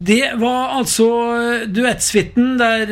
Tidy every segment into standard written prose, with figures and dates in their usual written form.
Det var altså duettsvitten der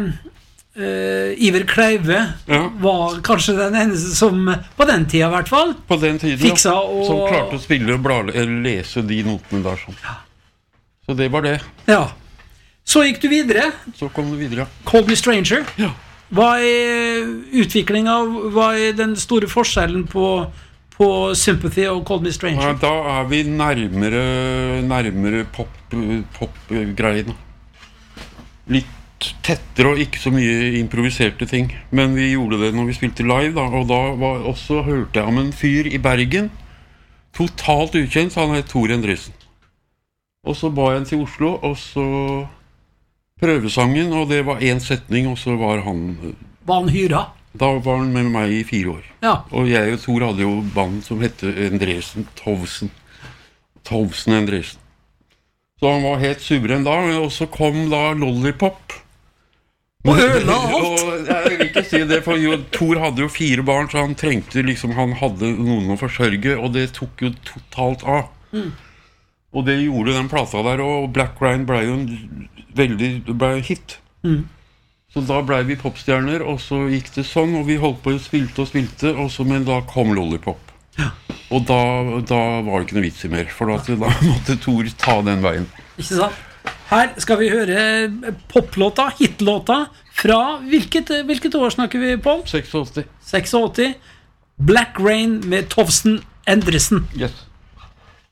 Iver Kleive var kanskje den eneste som, på den tiden I hvert fall, på den tiden, fiksa og... som klarte å spille og lese de notene der sånn. Så det var det. Ja. Så gikk du videre. Så kom du videre, Call Me Stranger. Ja. Hva utviklingen, hva den store forskjellen på Sympathy og Call Me Stranger? Ja, da vi nærmere pop-greiene. Litt tettere og ikke så mye improviserte ting. Men vi gjorde det når vi spilte live, da. Og da hørte jeg om en fyr I Bergen, totalt ukjent, han het Tor Endresen. Og så ba jeg han til Oslo, og så prøvesangen, og det var en setning, og så var han... Var han hyra? Da var han med meg I 4 år. Ja. Og jeg og Tor hadde jo band som hette Endresen, Tovsen Endresen. Så han var helt suveren da, og så kom da Lollipop. Og øla alt! Og jeg vil ikke si det, for Tor hadde jo 4 barn, så han trengte liksom, han hadde noen å forsørge, og det tok jo totalt av. Og det gjorde den plata der, og Black Rain ble jo ble en hit. Så da ble vi popstjerner, og så gikk det sånn, og vi holdt på å spilte, og så, men da kom Lollipop. Ja. Og da var det ikke noe vits I mer, for da måtte Tor ta den veien. Ikke sant? Her skal vi høre poplåta, hitlåta, fra hvilket år snakker vi på? 86. 86. Black Rain med Tovsen Endresen. Yes.